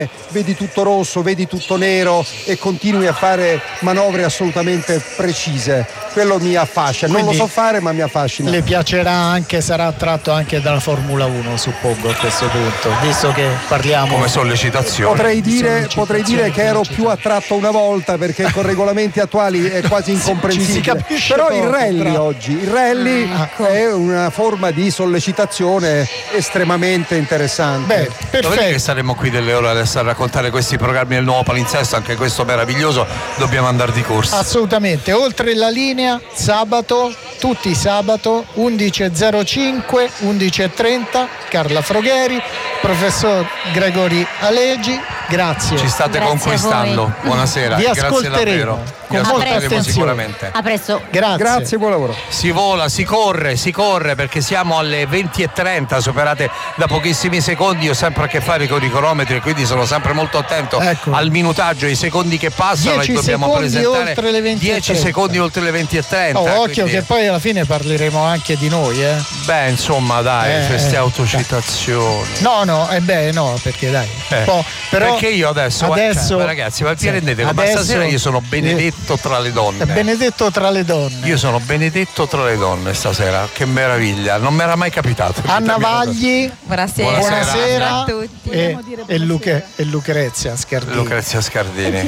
vedi tutto rosso, vedi tutto nero e continui a fare manovre assolutamente precise. Quello mi affascina. Non lo so fare, ma mi affascina. Le piacerà anche, sarà attratto anche dalla Formula 1, suppongo, a questo punto, visto che parliamo come sollecitazione. Potrei dire che ero più attratto una volta, perché con regolamenti attuali è quasi incomprensibile. Però il rally è una forma di sollecitazione estremamente interessante. Perfetto, che saremo qui delle ore adesso a raccontare questi programmi del nuovo palinsesto, anche questo meraviglioso. Dobbiamo andare di corsa. Assolutamente. Oltre la linea, sabato, tutti i sabato, 11.05, 11.30, Carla Frogheri, professor Gregori Alegi, grazie. Ci state conquistando. Buonasera. Vi grazie ascolteremo davvero. con molta attenzione. Sicuramente. A presto. Grazie, buon lavoro. Si vola, si corre perché siamo alle 20.30, superate da pochissimi secondi. Io ho sempre a che fare con i cronometri e quindi sono sempre molto attento al minutaggio, ai secondi che passano, e dobbiamo presentare 10 secondi oltre le 20.30. Occhio che poi alla fine parleremo anche di noi, Beh, insomma, dai, queste autocitazioni. No, perché dai. Però perché io adesso ragazzi, ma vi rendete? Ma stasera io sono benedetto tra le donne. Benedetto tra le donne. Io sono benedetto tra le donne stasera, che meraviglia, non mi era mai capitato. Anna Vagli, buonasera a tutti. E Lucrezia Scardini. Lucrezia Scardini.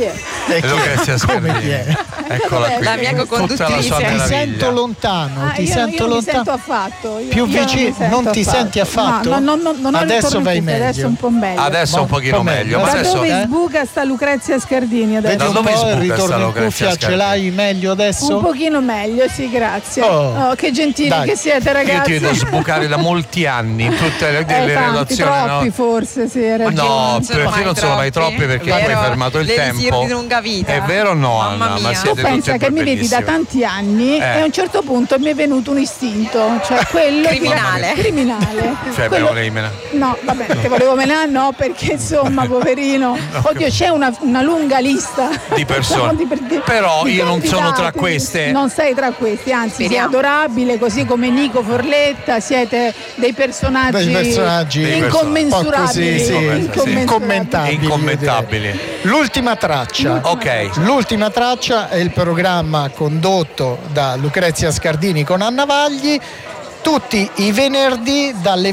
Eccola qui. La mia co-conduttrice. Ti sento lontano, io non mi sento affatto. Più vicino, non ti senti affatto? No, non adesso vai meglio. Adesso un po' meglio. Adesso un pochino meglio. Da adesso dove sbuca sta Lucrezia Scardini adesso? Vedi un po' il ritorno in cuffia, ce l'hai meglio adesso? Un pochino meglio, sì, grazie. Che gentili che siete, ragazzi. Io ti vedo sbucare da molti anni in tutte le redazioni. Troppi forse, sì, hai ragione. No, perché non sono mai troppi, perché poi hai fermato il tempo. Di lunga vita. È vero o no, Anna? Ma siete tu pensa che mi vedi da tanti anni e a un certo punto mi è venuto un istinto, cioè quello criminale. Cioè no, vabbè, te volevo menare, no, perché insomma, poverino. Oddio, c'è una lunga lista di persone. Però io non sono tra queste. Non sei tra questi, anzi sei adorabile, così come Nico Forletta, siete dei personaggi incommensurabili. Incommentabili. L'ultima traccia. L'ultima traccia è il programma condotto da Lucrezia Scardini con Anna Vagli, tutti i venerdì dalle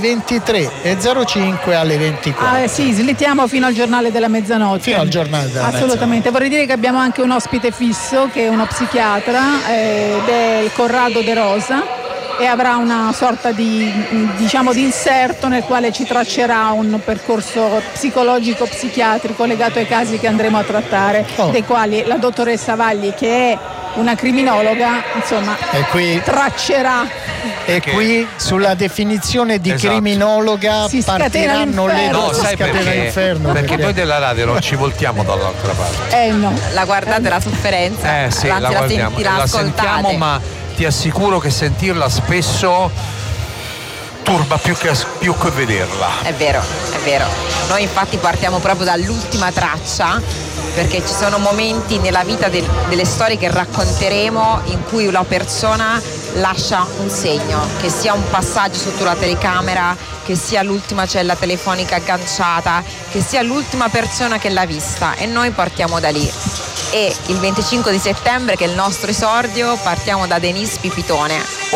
23.05 alle 24. Sì, slittiamo fino al giornale della mezzanotte. Assolutamente. Vorrei dire che abbiamo anche un ospite fisso che è uno psichiatra ed è il Corrado De Rosa, e avrà una sorta di inserto nel quale ci traccerà un percorso psicologico psichiatrico legato ai casi che andremo a trattare, dei quali la dottoressa Vagli, che è una criminologa, insomma, traccerà. E qui sulla definizione di criminologa partiranno le scatena l'inferno. Perché noi della radio non ci voltiamo dall'altra parte. No. La guardate la sofferenza. Sì, la guardiamo, la sentiamo, ma ti assicuro che sentirla spesso turba più che vederla. È vero. Noi infatti partiamo proprio dall'ultima traccia, perché ci sono momenti nella vita delle storie che racconteremo in cui la persona lascia un segno, che sia un passaggio sotto la telecamera, che sia l'ultima cella telefonica agganciata, che sia l'ultima persona che l'ha vista, e noi partiamo da lì. E il 25 di settembre, che è il nostro esordio, partiamo da Denise Pipitone.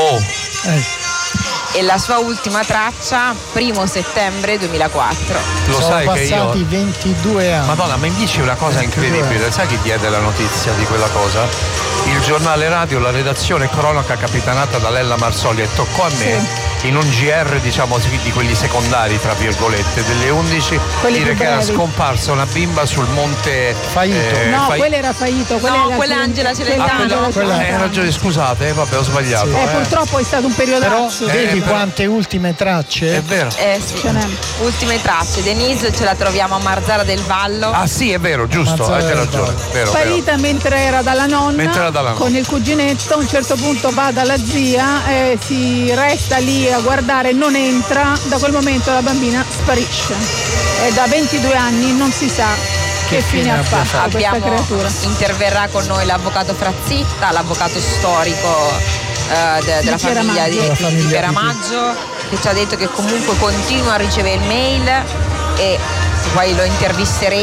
E la sua ultima traccia, 1 settembre 2004. Lo sono sai passati che io 22 anni. Madonna, mi dici una cosa incredibile. Sai chi diede la notizia di quella cosa? Il giornale radio, la redazione cronaca capitanata da Lella Marzoli, e toccò a me in un GR di quelli secondari, tra virgolette, delle 11, dire che era scomparsa una bimba sul monte Faito. Quello era Faito. Quella Angela Celentano. Hai ragione, scusate, vabbè, ho sbagliato. Purtroppo è stato un periodo. Però vedi quante ultime tracce. È vero. Sì. Ultime tracce. Denise ce la troviamo a Marzara del Vallo. Ah sì, è vero, giusto, hai ragione. Sparita mentre era dalla nonna. Con il cuginetto, a un certo punto va dalla zia e si resta lì a guardare, non entra, da quel momento la bambina sparisce e da 22 anni non si sa che fine ha fatto questa creatura. Interverrà con noi l'avvocato Frazzitta, l'avvocato storico della famiglia di Pieramaggio, che ci ha detto che comunque continua a ricevere mail e poi lo intervisteremo